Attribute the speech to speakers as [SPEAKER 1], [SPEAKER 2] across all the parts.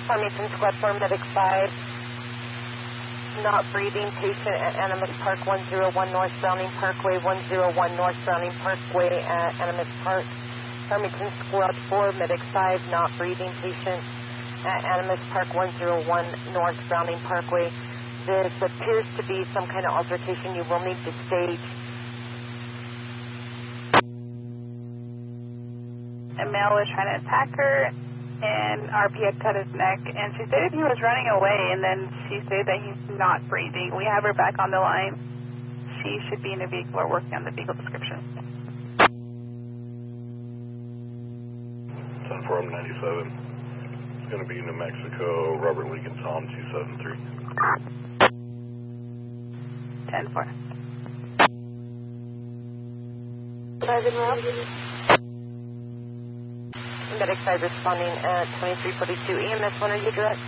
[SPEAKER 1] Farmington Squad 4, Medic 5. Not breathing patient at Animas Park 101 North Browning Parkway, 101 North Browning Parkway at Animas Park. Farmington Squad 4, Medic 5, not breathing patient at Animas Park 101 North Browning Parkway. This appears to be some kind of altercation. You will need to stage.
[SPEAKER 2] A male was trying to attack her, and RP had cut his neck, and she stated he was running away, and then she stated that he's not breathing. We have her back on the line. She should be in the vehicle or working on the vehicle description.
[SPEAKER 3] 10-4, 97. It's going to be New Mexico, Robert Lincoln, Tom 273.
[SPEAKER 2] 10-4.
[SPEAKER 1] Medic 5 responding at 2342. EMS 1, are you direct?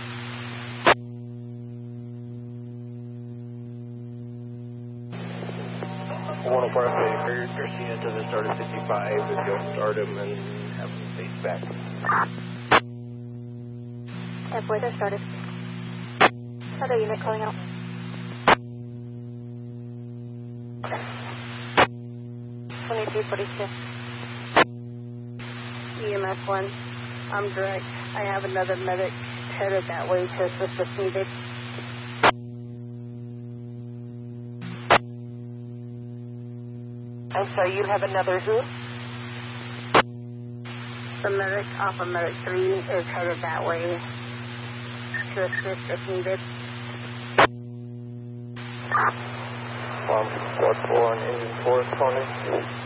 [SPEAKER 4] One of our favors, Garcia to the start of 55, and you'll start him and have him face back.
[SPEAKER 5] 10-4, they're started. Other unit calling out. EMS 1, I'm direct. I have another medic headed that way to assist if needed.
[SPEAKER 1] I'm sorry, you have another who?
[SPEAKER 5] The medic off of medic 3 is headed that way to assist if needed.
[SPEAKER 4] Squad 4 on engine 4 responding.